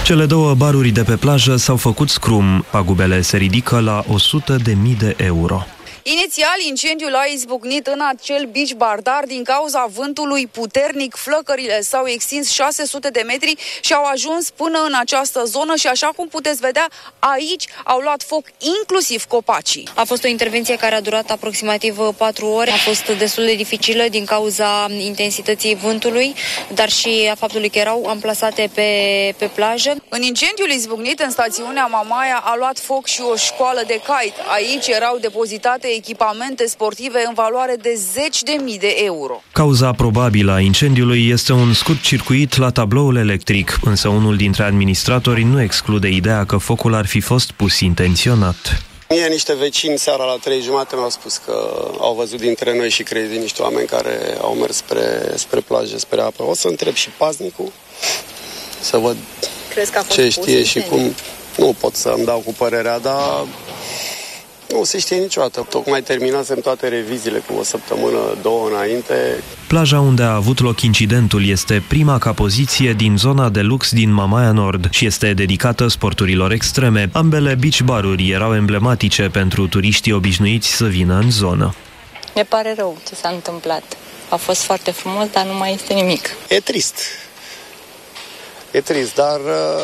Cele două baruri de pe plajă s-au făcut scrum. Pagubele se ridică la 100.000 de euro. Inițial, incendiul a izbucnit în acel beach bar, dar din cauza vântului puternic, flăcările s-au extins 600 de metri și au ajuns până în această zonă și, așa cum puteți vedea, aici au luat foc inclusiv copacii. A fost o intervenție care a durat aproximativ 4 ore. A fost destul de dificilă din cauza intensității vântului, dar și a faptului că erau amplasate pe plajă. În incendiul izbucnit în stațiunea Mamaia a luat foc și o școală de kite. Aici erau depozitate echipamente sportive în valoare de 10.000 de euro. Cauza probabilă a incendiului este un scurt circuit la tabloul electric, însă unul dintre administratori nu exclude ideea că focul ar fi fost pus intenționat. Mie niște vecini seara la 3:30 mi-au spus că au văzut dintre noi și crezi niște oameni care au mers spre plajă, spre apă. O să întreb și paznicul să văd ce știe și cum. Nu pot să-mi dau cu părerea, dar nu se știe niciodată. Tocmai terminasem toate reviziile cu o săptămână, 2 înainte. Plaja unde a avut loc incidentul este prima ca poziție din zona de lux din Mamaia Nord și este dedicată sporturilor extreme. Ambele beach baruri erau emblematice pentru turiștii obișnuiți să vină în zonă. Mi pare rău ce s-a întâmplat. A fost foarte frumos, dar nu mai este nimic. E trist. E trist, dar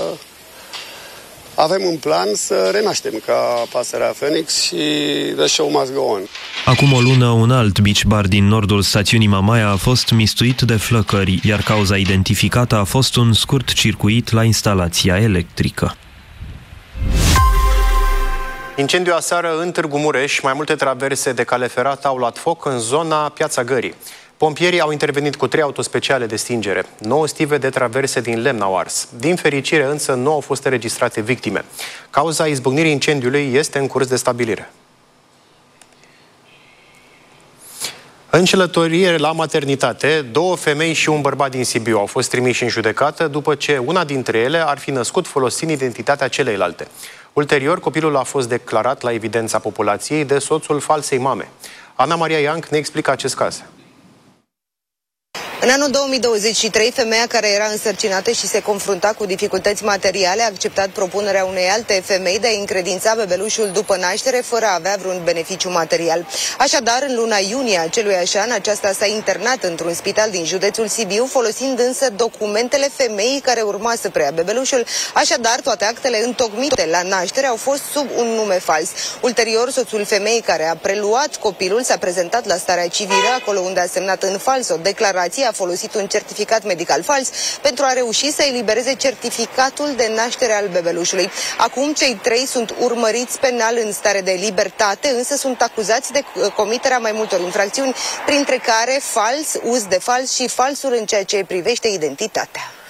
avem un plan să renaștem ca pasărea Phoenix și the show must go on. Acum o lună, un alt beach bar din nordul stațiunii Mamaia a fost mistuit de flăcări, iar cauza identificată a fost un scurt circuit la instalația electrică. Incendiu aseară în Târgu Mureș, mai multe traverse de cale ferată au luat foc în zona Piața Gării. Pompierii au intervenit cu 3 autospeciale de stingere. 9 stive de traverse din lemn au ars. Din fericire însă nu au fost înregistrate victime. Cauza izbucnirii incendiului este în curs de stabilire. În călătorie la maternitate, 2 femei și un bărbat din Sibiu au fost trimiși în judecată după ce una dintre ele ar fi născut folosind identitatea celeilalte. Ulterior, copilul a fost declarat la evidența populației de soțul falsei mame. Ana Maria Ianc ne explică acest caz. În anul 2023, femeia care era însărcinată și se confrunta cu dificultăți materiale a acceptat propunerea unei alte femei de a încredința bebelușul după naștere fără a avea vreun beneficiu material. Așadar, în luna iunie aceluiași an, aceasta s-a internat într-un spital din județul Sibiu, folosind însă documentele femeii care urma să preia bebelușul. Așadar, toate actele întocmite la naștere au fost sub un nume fals. Ulterior, soțul femeii care a preluat copilul s-a prezentat la starea civilă, acolo unde a semnat în fals o declarație, a folosit un certificat medical fals pentru a reuși să elibereze certificatul de naștere al bebelușului. Acum cei 3 sunt urmăriți penal în stare de libertate, însă sunt acuzați de comiterea mai multor infracțiuni, printre care fals, uz de fals și falsuri în ceea ce privește identitatea.